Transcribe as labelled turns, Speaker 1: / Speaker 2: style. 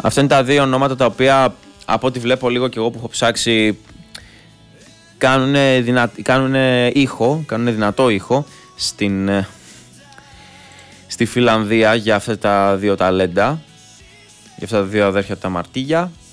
Speaker 1: Αυτά είναι τα δύο ονόματα τα οποία, από ό,τι βλέπω λίγο και εγώ που έχω ψάξει, κάνουν δυνατό ήχο στη Φιλανδία για αυτά τα δύο ταλέντα, για αυτά τα δύο αδέρφια τα Μαρτίγια.